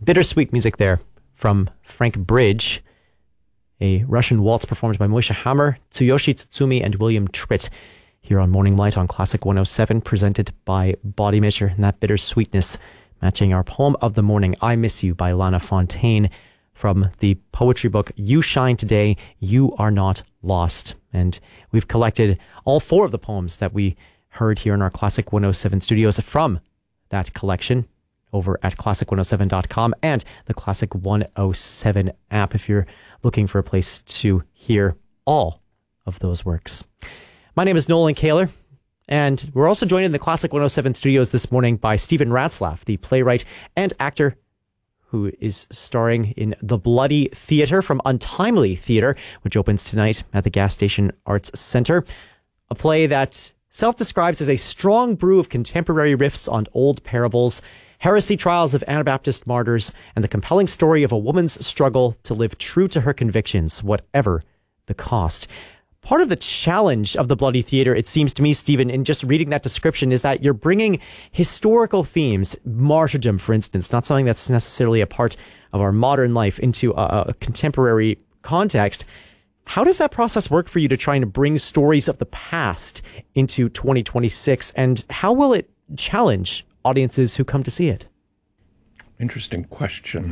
Bittersweet music there from Frank Bridge, a Russian waltz performed by Moshe Hammer, Tsuyoshi Tsutsumi, and William Tritt here on Morning Light on Classic 107, presented by Body Measure. And that bittersweetness matching our poem of the morning, I Miss You by Lana Fontaine, from the poetry book You Shine Today, You Are Not Lost. And we've collected all four of the poems that we heard here in our Classic 107 studios from that collection over at classic107.com and the Classic 107 app if you're looking for a place to hear all of those works. My name is Nolan Kaler, and we're also joined in the Classic 107 studios this morning by Stephen Ratzlaff, the playwright and actor who is starring in The Bloody Theatre from Untimely Theatre, which opens tonight at the Gas Station Arts Center. A play that self-describes as a strong brew of contemporary riffs on old parables, heresy trials of Anabaptist martyrs, and the compelling story of a woman's struggle to live true to her convictions, whatever the cost. Part of the challenge of The Bloody Theatre, it seems to me, Stephen, in just reading that description, is that you're bringing historical themes, martyrdom, for instance, not something that's necessarily a part of our modern life, into a contemporary context. How does that process work for you to try and bring stories of the past into 2026, and how will it challenge audiences who come to see it? Interesting question.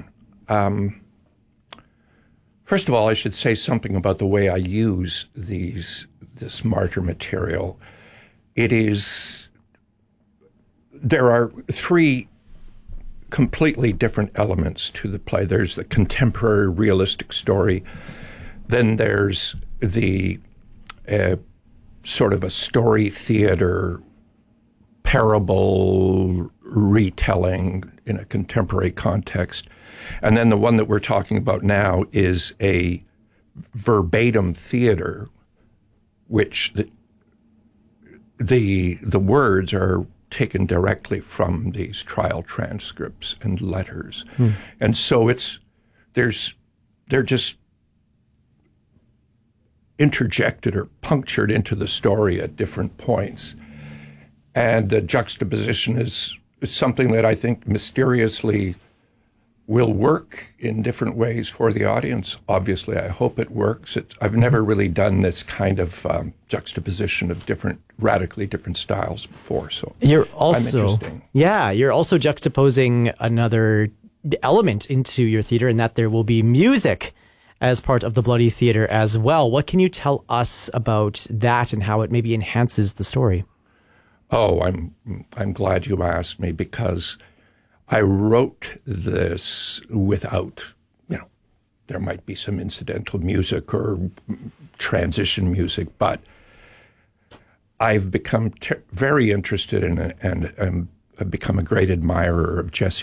First of all, I should say something about the way I use this martyr material. There are three completely different elements to the play. There's the contemporary realistic story. Then there's the sort of a story theater parable retelling in a contemporary context. And then the one that we're talking about now is a verbatim theater, which the words are taken directly from these trial transcripts and letters. And so they're just interjected or punctured into the story at different points. And the juxtaposition is something that I think mysteriously will work in different ways for the audience. Obviously, I hope it works. I've never really done this kind of juxtaposition of radically different styles before. So you're interesting. Yeah, you're also juxtaposing another element into your theater, in that there will be music as part of The Bloody Theatre as well. What can you tell us about that and how it maybe enhances the story? Oh, I'm glad you asked me, because I wrote this without, there might be some incidental music or transition music, but I've become very interested in it, and I've become a great admirer of Jesse